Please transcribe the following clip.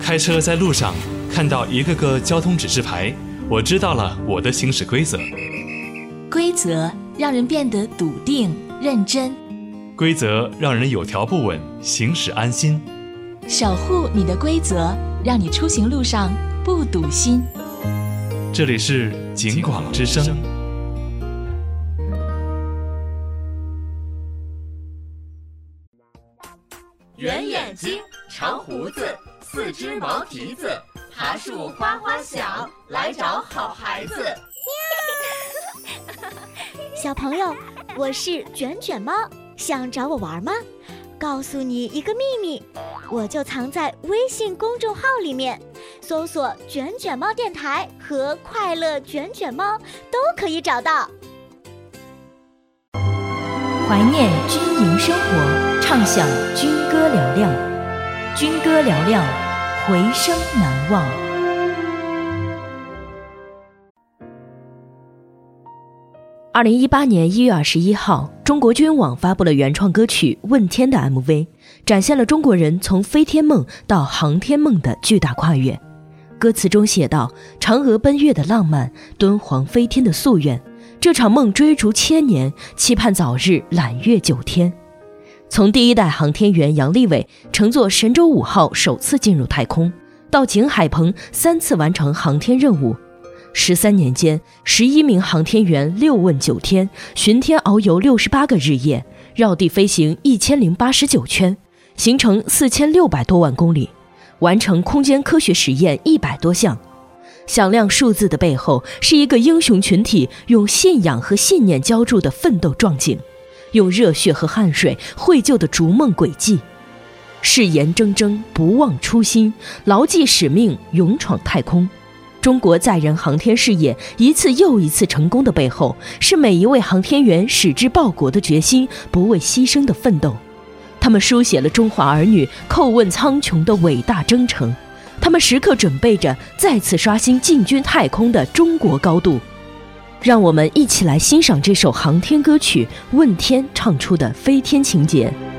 开车在路上看到一个个交通指示牌，我知道了我的行驶规则。 规则让人变得笃定认真， 规则让人有条不紊，行驶安心。 守护你的规则，让你出行路上不堵心。 这里是警广之声。 圆眼睛，长胡子，四只毛蹄子，爬树哗哗响，来找好孩子。 小朋友，我是卷卷猫，想找我玩吗？告诉你一个秘密，我就藏在微信公众号里面，搜索卷卷猫电台和快乐卷卷猫都可以找到。 怀念军营生活，畅享军歌嘹亮，军歌嘹亮，回声难忘。2018年1月21号，中国军网发布了原创歌曲《问天》的 MV， 展现了中国人从飞天梦到航天梦的巨大跨越。歌词中写道：嫦娥奔月的浪漫，敦煌飞天的夙愿，这场梦追逐千年，期盼早日揽月9天。从第一代航天员杨利伟乘坐神舟5号首次进入太空，到景海鹏3次完成航天任务，13年间，11名航天员6问9天，巡天遨游68个日夜，绕地飞行1089圈，行程4600多万公里，完成空间科学实验100多项。响亮数字的背后，是一个英雄群体用信仰和信念浇筑的奋斗壮景，用热血和汗水绘就的逐梦轨迹。誓言铮铮，不忘初心，牢记使命，勇闯太空。中国载人航天事业一次又一次成功的背后，是每一位航天员矢志报国的决心，不畏牺牲的奋斗。他们书写了中华儿女叩问苍穹的伟大征程，他们时刻准备着再次刷新进军太空的中国高度。让我们一起来欣赏这首航天歌曲《问天》唱出的飞天情节。